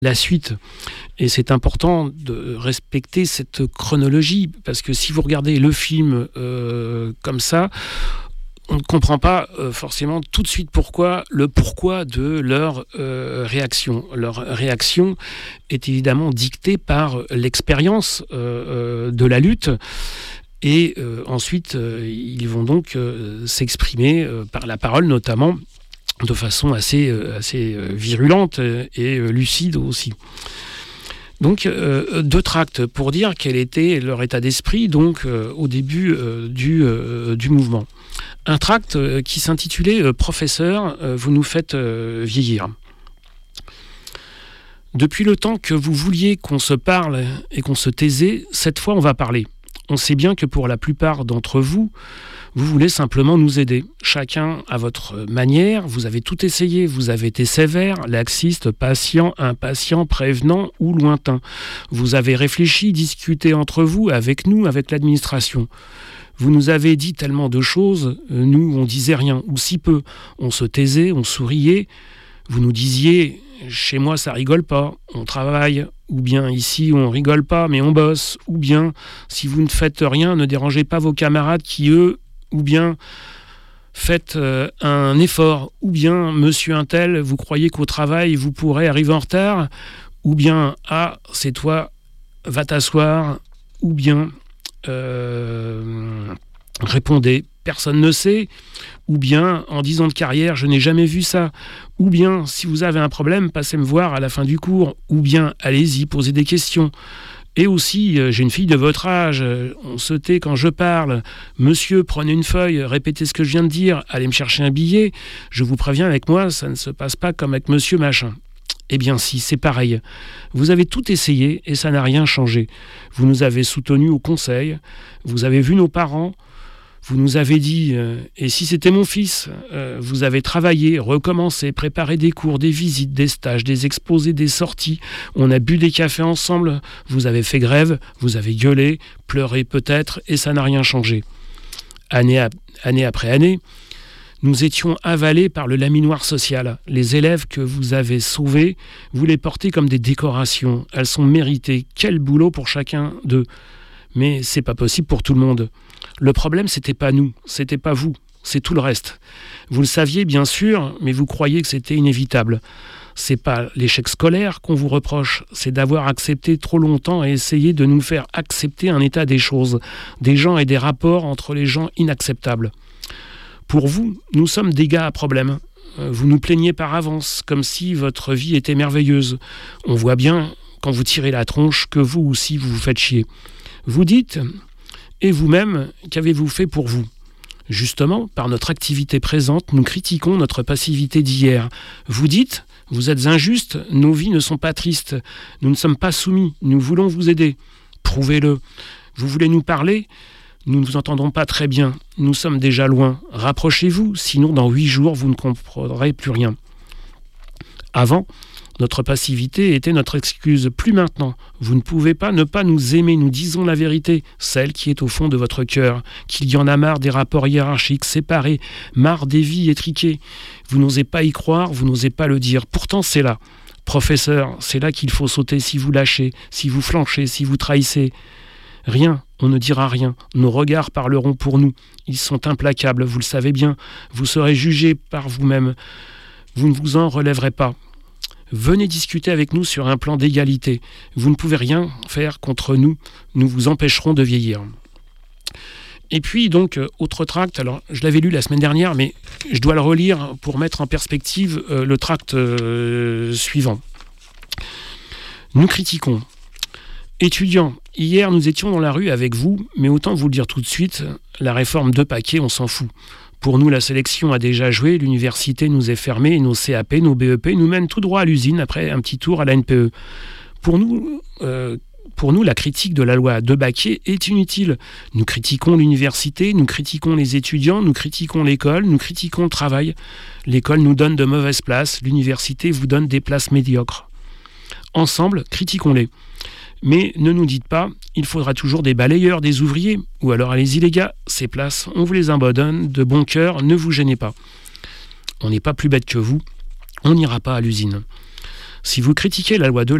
la suite. Et c'est important de respecter cette chronologie, parce que si vous regardez le film comme ça, on ne comprend pas forcément tout de suite le pourquoi de leur réaction. Leur réaction est évidemment dictée par l'expérience de la lutte. Et ensuite, ils vont donc s'exprimer par la parole, notamment de façon assez virulente et lucide aussi. Donc, 2 tracts pour dire quel était leur état d'esprit donc au début du mouvement. Un tract qui s'intitulait « Professeur, vous nous faites vieillir ». Depuis le temps que vous vouliez qu'on se parle et qu'on se taisait, cette fois on va parler. On sait bien que pour la plupart d'entre vous, vous voulez simplement nous aider. Chacun à votre manière, vous avez tout essayé, vous avez été sévère, laxiste, patient, impatient, prévenant ou lointain. Vous avez réfléchi, discuté entre vous, avec nous, avec l'administration. Vous nous avez dit tellement de choses, nous on disait rien, ou si peu. On se taisait, on souriait. Vous nous disiez, chez moi ça rigole pas, on travaille. Ou bien ici on rigole pas mais on bosse. Ou bien si vous ne faites rien, ne dérangez pas vos camarades qui eux, ou bien faites un effort. Ou bien monsieur un tel, vous croyez qu'au travail vous pourrez arriver en retard. Ou bien c'est toi, va t'asseoir. Ou bien répondez, personne ne sait. Ou bien, en 10 ans de carrière, je n'ai jamais vu ça. Ou bien, si vous avez un problème, passez me voir à la fin du cours. Ou bien, allez-y, posez des questions. Et aussi, j'ai une fille de votre âge, on se tait quand je parle. Monsieur, prenez une feuille, répétez ce que je viens de dire, allez me chercher un billet. Je vous préviens, avec moi, ça ne se passe pas comme avec monsieur machin. Eh bien si, c'est pareil. Vous avez tout essayé et ça n'a rien changé. Vous nous avez soutenus au conseil, vous avez vu nos parents, vous nous avez dit et si c'était mon fils, vous avez travaillé, recommencé, préparé des cours, des visites, des stages, des exposés, des sorties. On a bu des cafés ensemble, vous avez fait grève, vous avez gueulé, pleuré peut-être, et ça n'a rien changé. Année après année, nous étions avalés par le laminoir social. Les élèves que vous avez sauvés, vous les portez comme des décorations. Elles sont méritées. Quel boulot pour chacun d'eux. Mais c'est pas possible pour tout le monde. Le problème, c'était pas nous, c'était pas vous, c'est tout le reste. Vous le saviez bien sûr, mais vous croyez que c'était inévitable. C'est pas l'échec scolaire qu'on vous reproche, c'est d'avoir accepté trop longtemps et essayé de nous faire accepter un état des choses, des gens et des rapports entre les gens inacceptables. Pour vous, nous sommes des gars à problème. Vous nous plaignez par avance, comme si votre vie était merveilleuse. On voit bien, quand vous tirez la tronche, que vous aussi vous vous faites chier. Vous dites, et vous-même, qu'avez-vous fait pour vous ? Justement, par notre activité présente, nous critiquons notre passivité d'hier. Vous dites, vous êtes injuste, nos vies ne sont pas tristes, nous ne sommes pas soumis, nous voulons vous aider. Prouvez-le. Vous voulez nous parler ? Nous ne vous entendons pas très bien, nous sommes déjà loin. Rapprochez-vous, sinon dans 8 jours, vous ne comprendrez plus rien. Avant, notre passivité était notre excuse. Plus maintenant. Vous ne pouvez pas ne pas nous aimer. Nous disons la vérité, celle qui est au fond de votre cœur. Qu'il y en a marre des rapports hiérarchiques séparés, marre des vies étriquées. Vous n'osez pas y croire, vous n'osez pas le dire. Pourtant, c'est là. Professeur, c'est là qu'il faut sauter si vous lâchez, si vous flanchez, si vous trahissez. Rien, on ne dira rien. Nos regards parleront pour nous. Ils sont implacables, vous le savez bien. Vous serez jugé par vous-même. Vous ne vous en relèverez pas. Venez discuter avec nous sur un plan d'égalité. Vous ne pouvez rien faire contre nous. Nous vous empêcherons de vieillir. Et puis, donc, autre tract. Alors, je l'avais lu la semaine dernière, mais je dois le relire pour mettre en perspective le tract suivant. Nous critiquons. Étudiants, hier, nous étions dans la rue avec vous, mais autant vous le dire tout de suite, la réforme 2 paquets, on s'en fout. Pour nous, la sélection a déjà joué, l'université nous est fermée, et nos CAP, nos BEP nous mènent tout droit à l'usine après un petit tour à la NPE. Pour nous, la critique de la loi 2 paquets est inutile. Nous critiquons l'université, nous critiquons les étudiants, nous critiquons l'école, nous critiquons le travail. L'école nous donne de mauvaises places, l'université vous donne des places médiocres. Ensemble, critiquons-les. Mais ne nous dites pas, il faudra toujours des balayeurs, des ouvriers, ou alors allez-y les gars, ces places, on vous les abandonne, de bon cœur, ne vous gênez pas. On n'est pas plus bête que vous, on n'ira pas à l'usine. Si vous critiquez la loi de